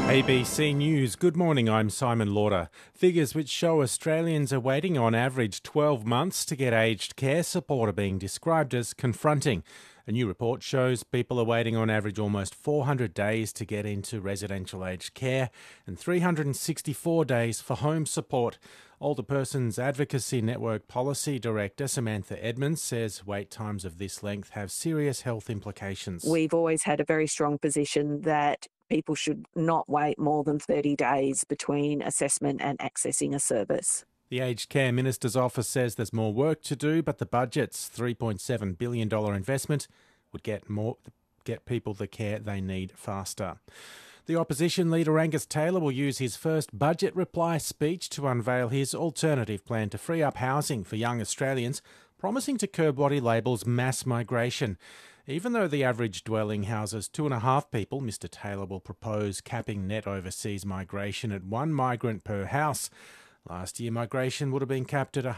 ABC News. Good morning, I'm Simon Lauder. Figures which show Australians are waiting on average 12 months to get aged care support are being described as confronting. A new report shows people are waiting on average almost 400 days to get into residential aged care and 364 days for home support. Older Persons Advocacy Network Policy Director Samantha Edmonds says wait times of this length have serious health implications. We've always had a very strong position that people should not wait more than 30 days between assessment and accessing a service. The Aged Care Minister's office says there's more work to do, but the budget's $3.7 billion investment would get people the care they need faster. The opposition leader Angus Taylor will use his first budget reply speech to unveil his alternative plan to free up housing for young Australians, promising to curb what he labels mass migration. Even though the average dwelling houses 2.5 people, Mr Taylor will propose capping net overseas migration at 1 migrant per house. Last year, migration would have been capped at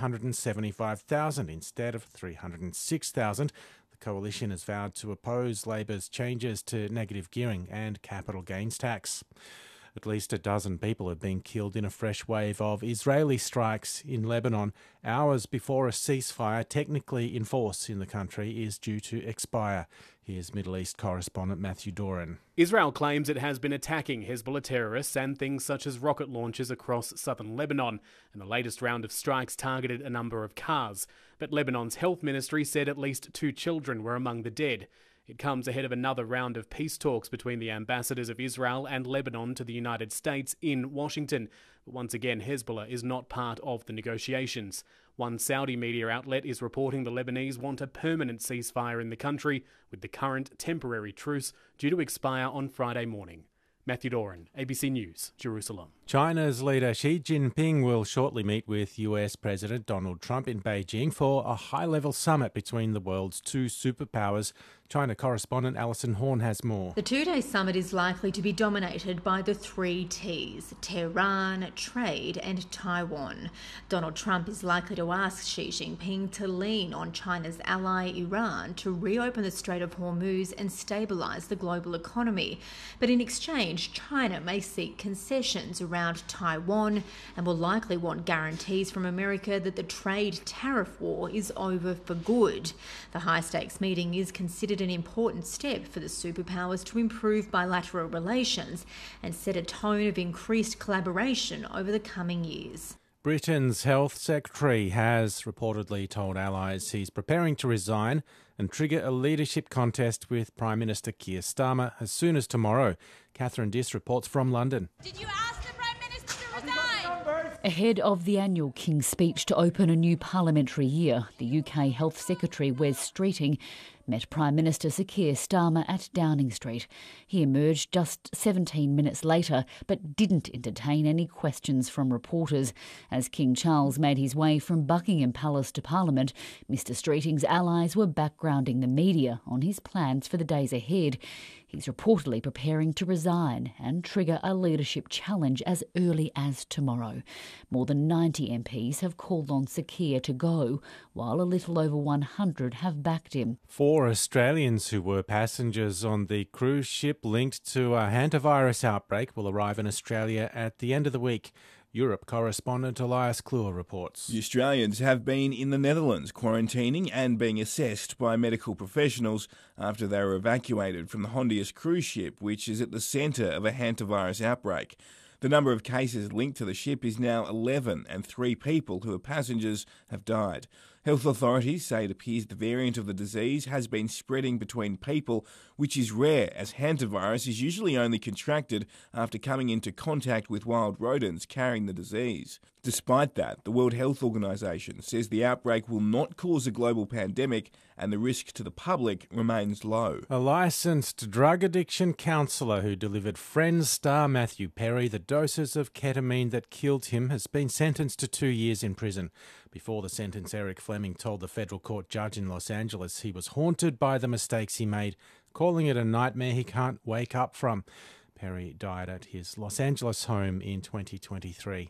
175,000 instead of 306,000. The coalition has vowed to oppose Labor's changes to negative gearing and capital gains tax. At least a dozen people have been killed in a fresh wave of Israeli strikes in Lebanon, hours before a ceasefire technically in force in the country is due to expire. Here's Middle East correspondent Matthew Doran. Israel claims it has been attacking Hezbollah terrorists and things such as rocket launches across southern Lebanon, and the latest round of strikes targeted a number of cars. But Lebanon's health ministry said at least 2 children were among the dead. It comes ahead of another round of peace talks between the ambassadors of Israel and Lebanon to the United States in Washington. But once again, Hezbollah is not part of the negotiations. One Saudi media outlet is reporting the Lebanese want a permanent ceasefire in the country, with the current temporary truce due to expire on Friday morning. Matthew Doran, ABC News, Jerusalem. China's leader Xi Jinping will shortly meet with US President Donald Trump in Beijing for a high-level summit between the world's 2 superpowers. China correspondent Alison Horn has more. The 2-day summit is likely to be dominated by the 3 Ts: Tehran, trade and Taiwan. Donald Trump is likely to ask Xi Jinping to lean on China's ally Iran to reopen the Strait of Hormuz and stabilise the global economy. But in exchange, China may seek concessions around Taiwan and will likely want guarantees from America that the trade tariff war is over for good. The high-stakes meeting is considered an important step for the superpowers to improve bilateral relations and set a tone of increased collaboration over the coming years. Britain's Health Secretary has reportedly told allies he's preparing to resign and trigger a leadership contest with Prime Minister Keir Starmer as soon as tomorrow. Catherine Diss reports from London. Did you ask the Prime Minister to resign? Ahead of the annual King's Speech to open a new parliamentary year, the UK Health Secretary Wes Streeting met Prime Minister Sir Keir Starmer at Downing Street. He emerged just 17 minutes later, but didn't entertain any questions from reporters. As King Charles made his way from Buckingham Palace to Parliament, Mr Streeting's allies were backgrounding the media on his plans for the days ahead. He's reportedly preparing to resign and trigger a leadership challenge as early as tomorrow. More than 90 MPs have called on Sir Keir to go, while a little over 100 have backed him. 4 Australians who were passengers on the cruise ship linked to a hantavirus outbreak will arrive in Australia at the end of the week. Europe correspondent Elias Kluwer reports. The Australians have been in the Netherlands quarantining and being assessed by medical professionals after they were evacuated from the Hondius cruise ship, which is at the centre of a hantavirus outbreak. The number of cases linked to the ship is now 11 and 3 people who are passengers have died. Health authorities say it appears the variant of the disease has been spreading between people, which is rare as hantavirus is usually only contracted after coming into contact with wild rodents carrying the disease. Despite that, the World Health Organization says the outbreak will not cause a global pandemic and the risk to the public remains low. A licensed drug addiction counsellor who delivered Friends star Matthew Perry the doses of ketamine that killed him has been sentenced to 2 years in prison. Before the sentence, Eric Fleming told the federal court judge in Los Angeles he was haunted by the mistakes he made, calling it a nightmare he can't wake up from. Perry died at his Los Angeles home in 2023.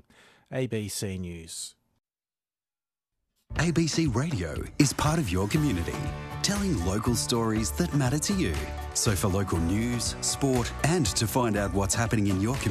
ABC News. ABC Radio is part of your community, telling local stories that matter to you. So for local news, sport, and to find out what's happening in your community,